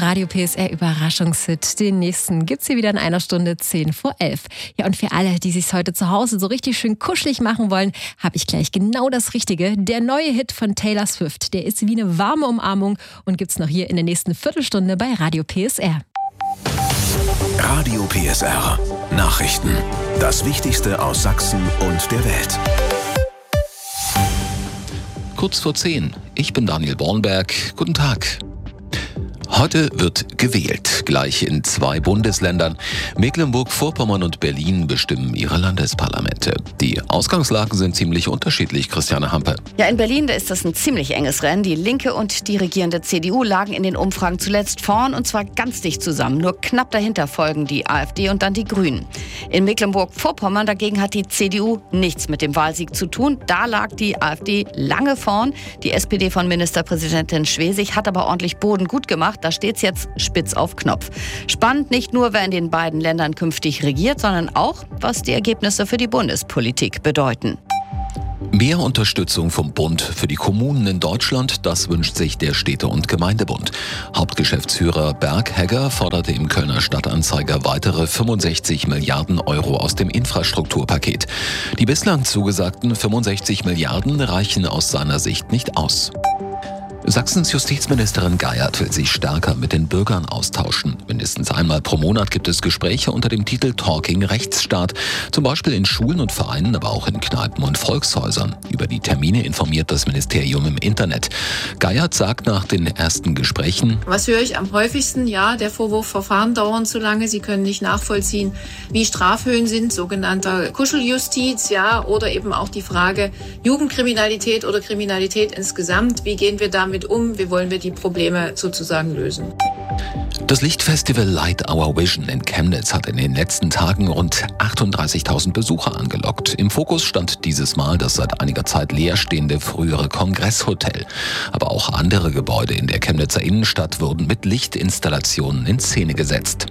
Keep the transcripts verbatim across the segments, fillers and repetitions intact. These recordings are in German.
Radio P S R Überraschungshit. Den nächsten gibt's hier wieder in einer Stunde zehn vor elf. Ja, und für alle, die sich's heute zu Hause so richtig schön kuschelig machen wollen, habe ich gleich genau das Richtige. Der neue Hit von Taylor Swift, der ist wie eine warme Umarmung und gibt's noch hier in der nächsten Viertelstunde bei Radio P S R. Radio P S R. Nachrichten. Das Wichtigste aus Sachsen und der Welt. Kurz vor zehn. Ich bin Daniel Bornberg. Guten Tag. Heute wird gewählt, gleich in zwei Bundesländern. Mecklenburg-Vorpommern und Berlin bestimmen ihre Landesparlamente. Die Ausgangslagen sind ziemlich unterschiedlich, Christiane Hampe. Ja, in Berlin, da ist das ein ziemlich enges Rennen. Die Linke und die regierende C D U lagen in den Umfragen zuletzt vorn und zwar ganz dicht zusammen. Nur knapp dahinter folgen die AfD und dann die Grünen. In Mecklenburg-Vorpommern dagegen hat die C D U nichts mit dem Wahlsieg zu tun. Da lag die AfD lange vorn. Die S P D von Ministerpräsidentin Schwesig hat aber ordentlich Boden gut gemacht. Da steht's jetzt spitz auf Knopf. Spannend nicht nur, wer in den beiden Ländern künftig regiert, sondern auch, was die Ergebnisse für die Bundespolitik bedeuten. Mehr Unterstützung vom Bund für die Kommunen in Deutschland, das wünscht sich der Städte- und Gemeindebund. Hauptgeschäftsführer Berg Hegger forderte im Kölner Stadtanzeiger weitere fünfundsechzig Milliarden Euro aus dem Infrastrukturpaket. Die bislang zugesagten fünfundsechzig Milliarden reichen aus seiner Sicht nicht aus. Sachsens Justizministerin Geiert will sich stärker mit den Bürgern austauschen. Mindestens einmal pro Monat gibt es Gespräche unter dem Titel Talking Rechtsstaat. Zum Beispiel in Schulen und Vereinen, aber auch in Kneipen und Volkshäusern. Über die Termine informiert das Ministerium im Internet. Geiert sagt nach den ersten Gesprächen: Was höre ich am häufigsten? Ja, der Vorwurf, Verfahren dauern zu lange. Sie können nicht nachvollziehen, wie Strafhöhen sind, sogenannter Kuscheljustiz, ja, oder eben auch die Frage Jugendkriminalität oder Kriminalität insgesamt. Wie gehen wir damit um? Wie wollen wir die Probleme sozusagen lösen? Das Lichtfestival Light Our Vision in Chemnitz hat in den letzten Tagen rund achtunddreißigtausend Besucher angelockt. Im Fokus stand dieses Mal das seit einiger Zeit leerstehende frühere Kongresshotel. Aber auch andere Gebäude in der Chemnitzer Innenstadt wurden mit Lichtinstallationen in Szene gesetzt.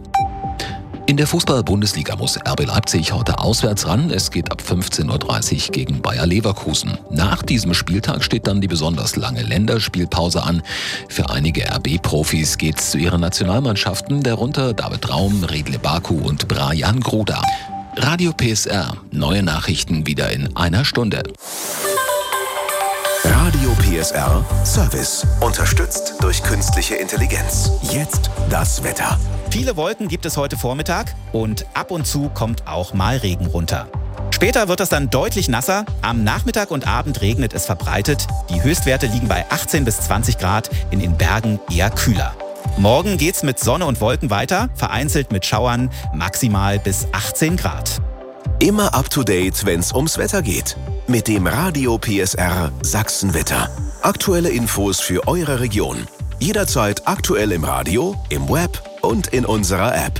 In der Fußball-Bundesliga muss R B Leipzig heute auswärts ran. Es geht ab fünfzehn Uhr dreißig gegen Bayer Leverkusen. Nach diesem Spieltag steht dann die besonders lange Länderspielpause an. Für einige R B-Profis geht's zu ihren Nationalmannschaften, darunter David Raum, Redle Baku und Brajan Gruda. Radio P S R, neue Nachrichten wieder in einer Stunde. Radio P S R Service. Unterstützt durch künstliche Intelligenz. Jetzt das Wetter. Viele Wolken gibt es heute Vormittag und ab und zu kommt auch mal Regen runter. Später wird es dann deutlich nasser. Am Nachmittag und Abend regnet es verbreitet. Die Höchstwerte liegen bei achtzehn bis zwanzig Grad, in den Bergen eher kühler. Morgen geht's mit Sonne und Wolken weiter, vereinzelt mit Schauern, maximal bis achtzehn Grad. Immer up to date, wenn's ums Wetter geht. Mit dem Radio P S R Sachsenwetter. Aktuelle Infos für eure Region. Jederzeit aktuell im Radio, im Web und in unserer App.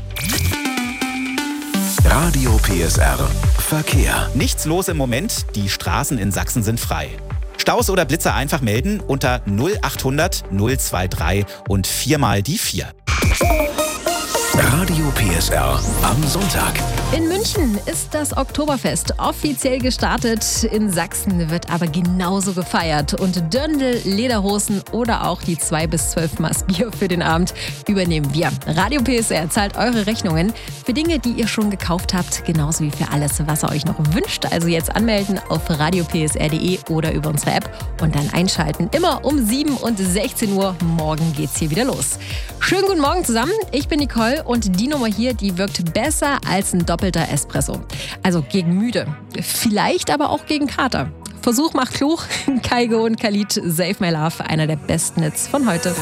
Radio P S R Verkehr. Nichts los im Moment, die Straßen in Sachsen sind frei. Staus oder Blitzer einfach melden unter null achthundert null drei drei und viermal die vier. Radio P S R am Sonntag. In München ist das Oktoberfest offiziell gestartet. In Sachsen wird aber genauso gefeiert. Und Dirndl, Lederhosen oder auch die zwei bis zwölf Maß Bier für den Abend übernehmen wir. Radio P S R zahlt eure Rechnungen für Dinge, die ihr schon gekauft habt, genauso wie für alles, was ihr euch noch wünscht. Also jetzt anmelden auf radio p s r punkt d e oder über unsere App und dann einschalten. Immer um sieben und sechzehn Uhr. Morgen geht's hier wieder los. Schönen guten Morgen zusammen. Ich bin Nicole und die Nummer hier, die wirkt besser als ein doppelter Espresso. Also gegen müde. Vielleicht aber auch gegen Kater. Versuch macht klug. Kaigo und Khalid, Save My Love, einer der besten Hits von heute.